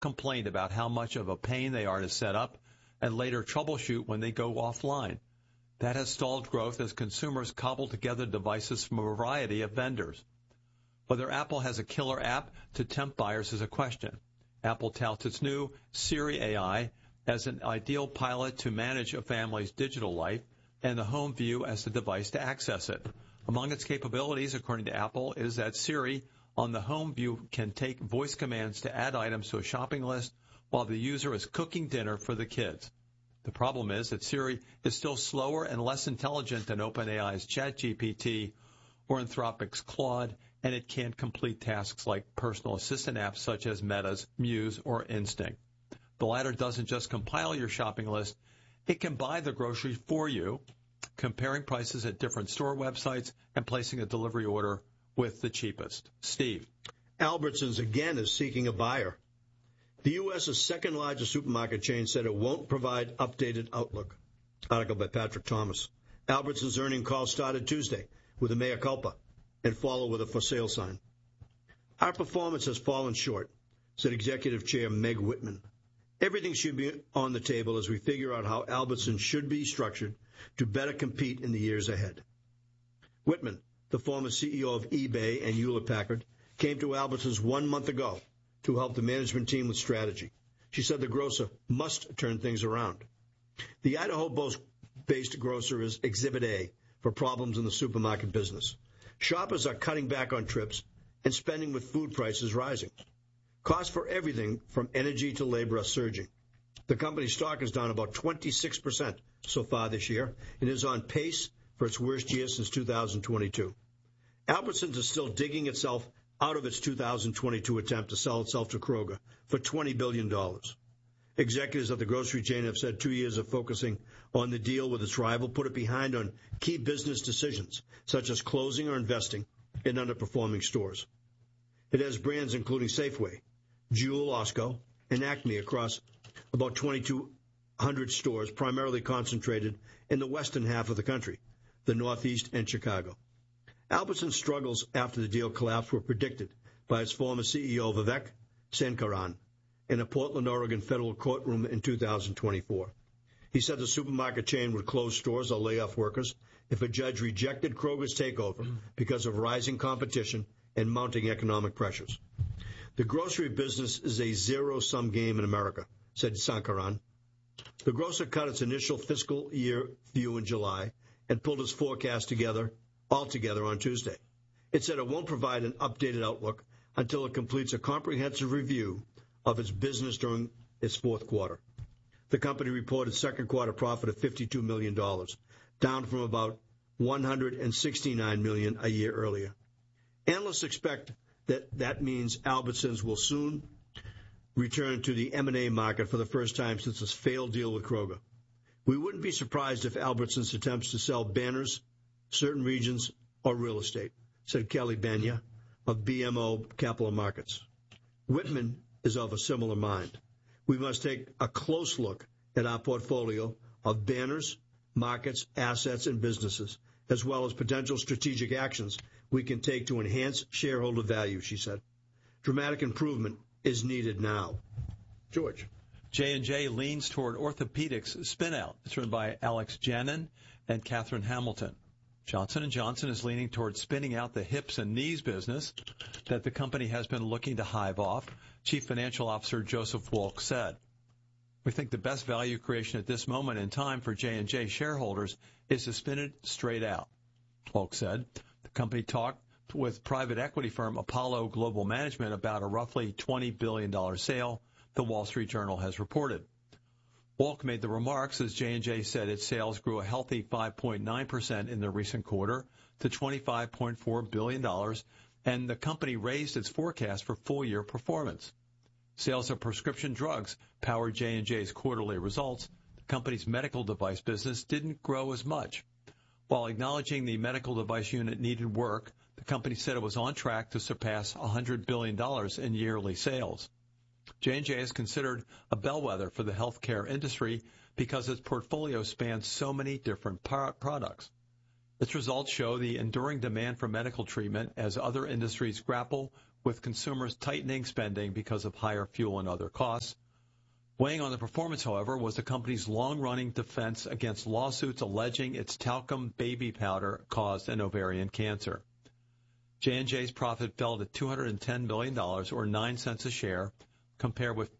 complained about how much of a pain they are to set up and later troubleshoot when they go offline. That has stalled growth as consumers cobble together devices from a variety of vendors. Whether Apple has a killer app to tempt buyers is a question. Apple touts its new Siri AI as an ideal pilot to manage a family's digital life and the home view as the device to access it. Among its capabilities, according to Apple, is that Siri on the home view can take voice commands to add items to a shopping list while the user is cooking dinner for the kids. The problem is that Siri is still slower and less intelligent than OpenAI's ChatGPT or Anthropic's Claude, and it can't complete tasks like personal assistant apps such as Meta's Muse or Instinct. The latter doesn't just compile your shopping list, it can buy the groceries for you, comparing prices at different store websites and placing a delivery order with the cheapest. Steve. Albertsons again is seeking a buyer. The U.S.'s second-largest supermarket chain said it won't provide updated outlook. Article by Patrick Thomas. Albertsons' earnings call started Tuesday with a mea culpa and followed with a for sale sign. Our performance has fallen short, said Executive Chair Meg Whitman. Everything should be on the table as we figure out how Albertsons should be structured to better compete in the years ahead. Whitman, the former CEO of eBay and Hewlett-Packard, came to Albertsons 1 month ago to help the management team with strategy. She said the grocer must turn things around. The Idaho-based grocer is Exhibit A for problems in the supermarket business. Shoppers are cutting back on trips and spending with food prices rising. Costs for everything from energy to labor are surging. The company's stock is down about 26% so far this year and is on pace for its worst year since 2022. Albertsons is still digging itself out of its 2022 attempt to sell itself to Kroger for $20 billion. Executives at the grocery chain have said 2 years of focusing on the deal with its rival put it behind on key business decisions, such as closing or investing in underperforming stores. It has brands including Safeway, Jewel Osco, and Acme across about 2,200 stores, primarily concentrated in the western half of the country, the Northeast and Chicago. Albertsons' struggles after the deal collapse were predicted by its former CEO Vivek Sankaran in a Portland, Oregon federal courtroom in 2024. He said the supermarket chain would close stores or lay off workers if a judge rejected Kroger's takeover because of rising competition and mounting economic pressures. The grocery business is a zero-sum game in America, said Sankaran. The grocer cut its initial fiscal year view in July and pulled its forecast altogether on Tuesday. It said it won't provide an updated outlook until it completes a comprehensive review of its business during its fourth quarter. The company reported second quarter profit of $52 million, down from about $169 million a year earlier. Analysts expect that means Albertsons will soon return to the M&A market for the first time since its failed deal with Kroger. We wouldn't be surprised if Albertsons attempts to sell banners, certain regions, or real estate, said Kelly Banya of BMO Capital Markets. Whitman is of a similar mind. We must take a close look at our portfolio of banners, markets, assets, and businesses, as well as potential strategic actions we can take to enhance shareholder value, she said. Dramatic improvement is needed now. George. J&J leans toward orthopedics spin-out. It's written by Alex Janin and Catherine Hamilton. Johnson & Johnson is leaning toward spinning out the hips and knees business that the company has been looking to hive off, Chief Financial Officer Joseph Wolk said. We think the best value creation at this moment in time for J&J shareholders is to spin it straight out, Wolk said. The company talked with private equity firm Apollo Global Management about a roughly $20 billion sale, the Wall Street Journal has reported. Wolk made the remarks as J&J said its sales grew a healthy 5.9% in the recent quarter to $25.4 billion, and the company raised its forecast for full-year performance. Sales of prescription drugs powered J&J's quarterly results. The company's medical device business didn't grow as much. While acknowledging the medical device unit needed work, the company said it was on track to surpass $100 billion in yearly sales. J&J is considered a bellwether for the healthcare industry because its portfolio spans so many different products. Its results show the enduring demand for medical treatment as other industries grapple with consumers tightening spending because of higher fuel and other costs. Weighing on the performance, however, was the company's long-running defense against lawsuits alleging its talcum baby powder caused an ovarian cancer. J&J's profit fell to $210 million, or 9 cents a share, compared with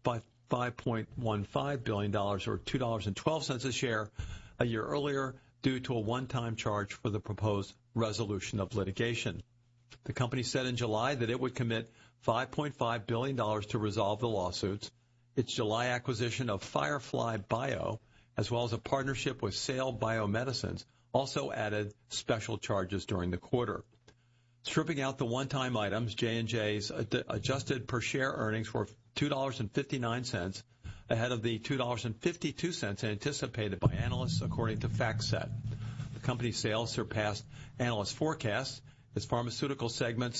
$5.15 billion, or $2.12 a share, a year earlier, due to a one-time charge for the proposed resolution of litigation. The company said in July that it would commit $5.5 billion to resolve the lawsuits. Its July acquisition of Firefly Bio, as well as a partnership with Sale Biomedicines, also added special charges during the quarter. Stripping out the one-time items, J&J's adjusted per-share earnings were $2.59, ahead of the $2.52 anticipated by analysts, according to FactSet. The company's sales surpassed analyst forecasts. Its pharmaceutical segment's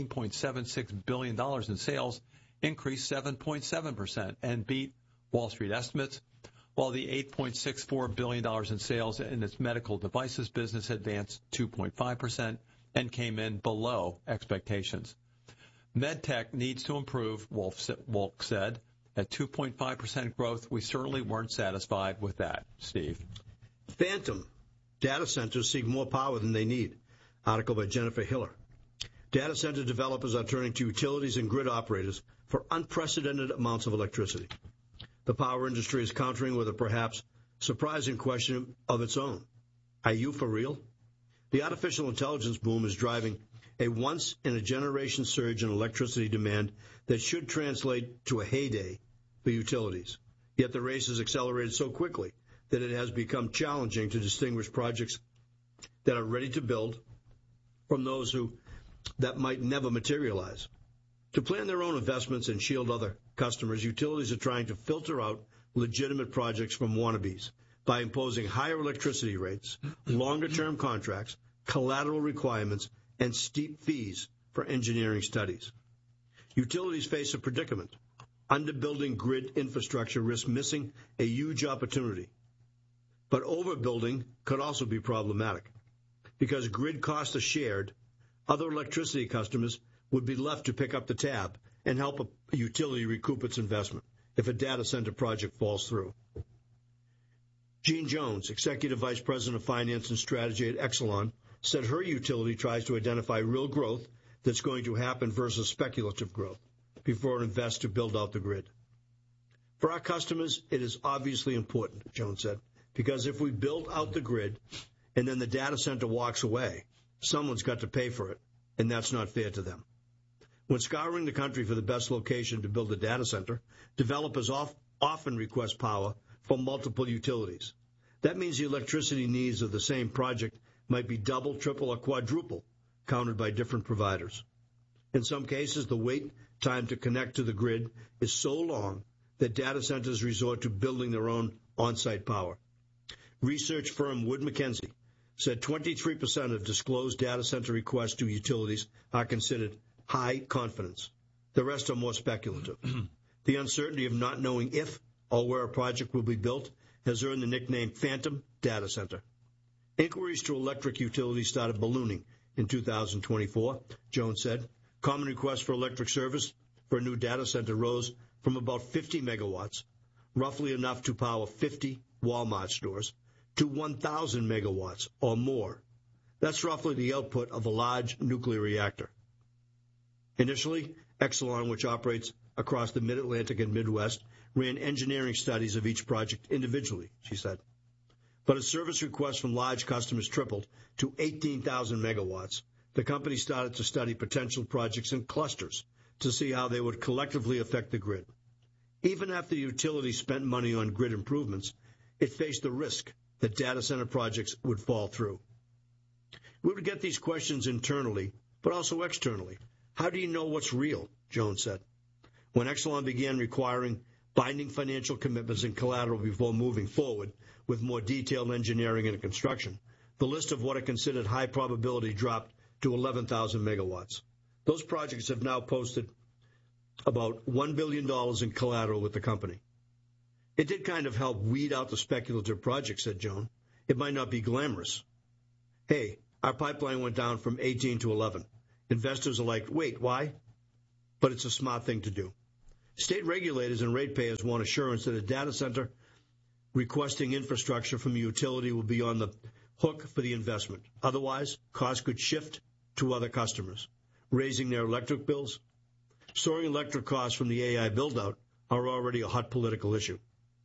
$16.76 billion in sales increased 7.7% and beat Wall Street estimates, while the $8.64 billion in sales in its medical devices business advanced 2.5% and came in below expectations. MedTech needs to improve, Wolk said. At 2.5% growth, we certainly weren't satisfied with that. Steve. Phantom data centers seek more power than they need. Article by Jennifer Hiller. Data center developers are turning to utilities and grid operators for unprecedented amounts of electricity. The power industry is countering with a perhaps surprising question of its own. Are you for real? The artificial intelligence boom is driving a once-in-a-generation surge in electricity demand that should translate to a heyday for utilities. Yet the race has accelerated so quickly that it has become challenging to distinguish projects that are ready to build from those that might never materialize. To plan their own investments and shield other customers, utilities are trying to filter out legitimate projects from wannabes by imposing higher electricity rates, longer-term contracts, collateral requirements, and steep fees for engineering studies. Utilities face a predicament. Underbuilding grid infrastructure risks missing a huge opportunity. But overbuilding could also be problematic. Because grid costs are shared, other electricity customers would be left to pick up the tab and help a utility recoup its investment if a data center project falls through. Jean Jones, Executive Vice President of Finance and Strategy at Exelon, said her utility tries to identify real growth that's going to happen versus speculative growth before it invests to build out the grid. For our customers, it is obviously important, Jones said, because if we build out the grid and then the data center walks away, someone's got to pay for it, and that's not fair to them. When scouring the country for the best location to build a data center, developers often request power from multiple utilities. That means the electricity needs of the same project might be double, triple, or quadruple, counted by different providers. In some cases, the wait time to connect to the grid is so long that data centers resort to building their own on-site power. Research firm Wood Mackenzie said 23% of disclosed data center requests to utilities are considered high confidence. The rest are more speculative. The uncertainty of not knowing if or where a project will be built has earned the nickname Phantom Data Center. Inquiries to electric utilities started ballooning in 2024, Jones said. Common requests for electric service for a new data center rose from about 50 megawatts, roughly enough to power 50 Walmart stores, to 1,000 megawatts or more. That's roughly the output of a large nuclear reactor. Initially, Exelon, which operates across the Mid-Atlantic and Midwest, ran engineering studies of each project individually, she said. But as service requests from large customers tripled to 18,000 megawatts, the company started to study potential projects in clusters to see how they would collectively affect the grid. Even after the utility spent money on grid improvements, it faced the risk that data center projects would fall through. We would get these questions internally, but also externally. How do you know what's real? Jones said. When Exelon began requiring binding financial commitments and collateral before moving forward with more detailed engineering and construction, the list of what it considered high probability dropped to 11,000 megawatts. Those projects have now posted about $1 billion in collateral with the company. It did kind of help weed out the speculative projects, said Joan. It might not be glamorous. Hey, our pipeline went down from 18 to 11. Investors are like, wait, why? but it's a smart thing to do. State regulators and ratepayers want assurance that a data center requesting infrastructure from a utility will be on the hook for the investment. Otherwise, costs could shift to other customers, raising their electric bills. Soaring electric costs from the AI build-out are already a hot political issue.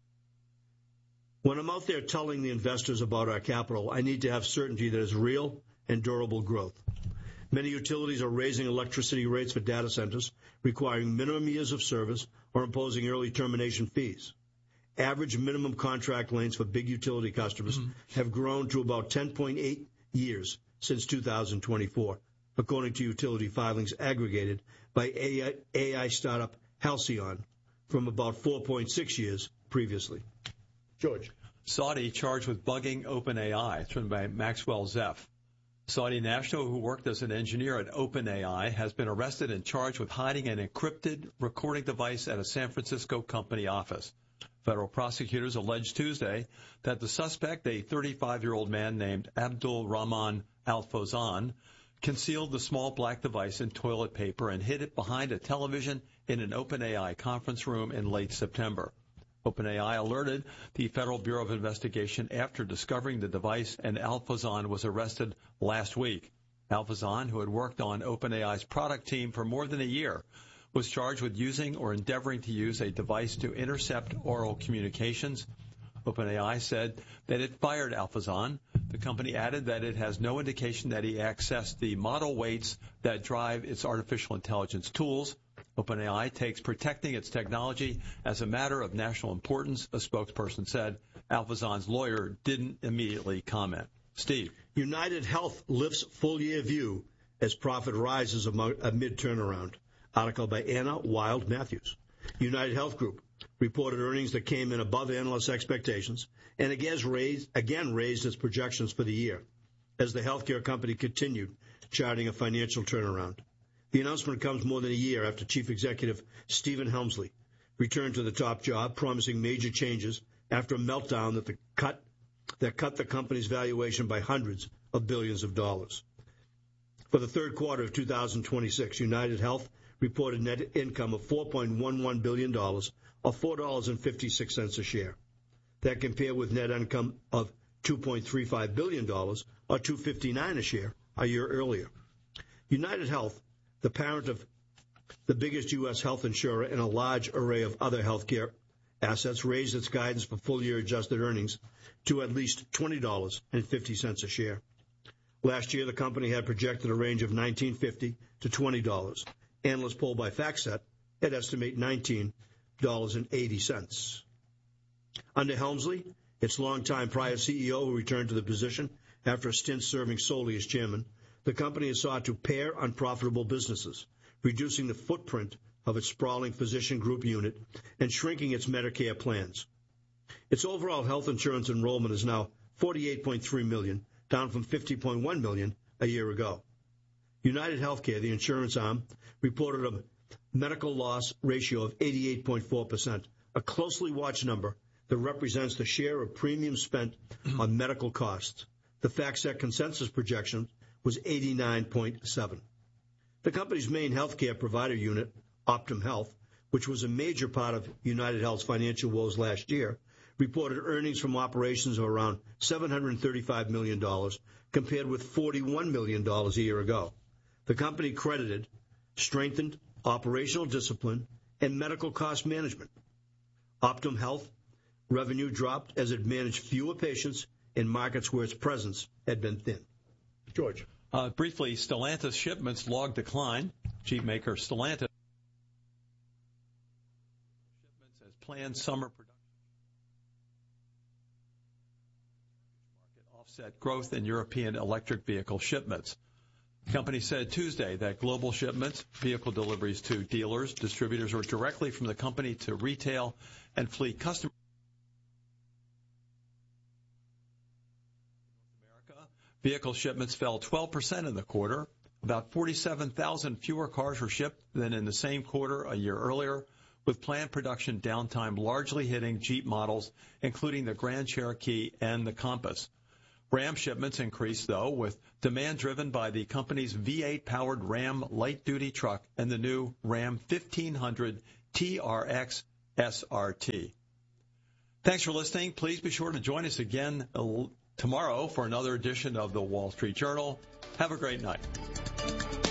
When I'm out there telling the investors about our capital, I need to have certainty that it's real and durable growth. Many utilities are raising electricity rates for data centers, requiring minimum years of service or imposing early termination fees. Average minimum contract lengths for big utility customers have grown to about 10.8 years since 2024, according to utility filings aggregated by AI startup Halcyon, from about 4.6 years previously. George. Saudi charged with bugging OpenAI. It's written by Maxwell Zeff. Saudi national who worked as an engineer at OpenAI has been arrested and charged with hiding an encrypted recording device at a San Francisco company office. Federal prosecutors alleged Tuesday that the suspect, a 35-year-old man named Abdul Rahman Al-Fawzan, concealed the small black device in toilet paper and hid it behind a television in an OpenAI conference room in late September. OpenAI alerted the Federal Bureau of Investigation after discovering the device, and Al-Fawzan was arrested last week. Al-Fawzan, who had worked on OpenAI's product team for more than a year, was charged with using or endeavoring to use a device to intercept oral communications. OpenAI said that it fired Al-Fawzan. The company added that it has no indication that he accessed the model weights that drive its artificial intelligence tools. OpenAI takes protecting its technology as a matter of national importance, a spokesperson said. Al-Fawzan's lawyer didn't immediately comment. Steve. United Health lifts full-year view as profit rises amid turnaround. Article by Anna Wild Matthews. United Health Group reported earnings that came in above analysts' expectations and again raised its projections for the year as the healthcare company continued charting a financial turnaround. The announcement comes more than a year after Chief Executive Stephen Helmsley returned to the top job, promising major changes after a meltdown that cut the company's valuation by hundreds of billions of dollars. For the third quarter of 2026, United Health reported net income of $4.11 billion, or $4.56 a share. That compared with net income of $2.35 billion, or $2.59 a share, a year earlier. United Health, the parent of the biggest U.S. health insurer and a large array of other healthcare assets, raised its guidance for full-year adjusted earnings to at least $20.50 a share. Last year, the company had projected a range of $19.50 to $20. Analysts polled by FactSet had estimate $19.80. Under Helmsley, its longtime prior CEO, who returned to the position after a stint serving solely as chairman, the company has sought to pare unprofitable businesses, reducing the footprint of its sprawling physician group unit and shrinking its Medicare plans. Its overall health insurance enrollment is now 48.3 million, down from 50.1 million a year ago. United Healthcare, the insurance arm, reported a medical loss ratio of 88.4%, a closely watched number that represents the share of premiums spent on medical costs. The FactSet consensus projection was 89.7. The company's main healthcare provider unit, Optum Health, which was a major part of United Health's financial woes last year, reported earnings from operations of around $735 million, compared with $41 million a year ago. The company credited strengthened operational discipline and medical cost management. Optum Health revenue dropped as it managed fewer patients in markets where its presence had been thin. George. Briefly, Stellantis shipments logged decline. Jeep maker Stellantis shipments as planned summer production market offset growth in European electric vehicle shipments. The company said Tuesday that global shipments, vehicle deliveries to dealers, distributors, or directly from the company to retail and fleet customers. Vehicle shipments fell 12% in the quarter. About 47,000 fewer cars were shipped than in the same quarter a year earlier, with planned production downtime largely hitting Jeep models, including the Grand Cherokee and the Compass. Ram shipments increased, though, with demand driven by the company's V8-powered Ram light-duty truck and the new Ram 1500 TRX SRT. Thanks for listening. Please be sure to join us again tomorrow for another edition of the Wall Street Journal. Have a great night.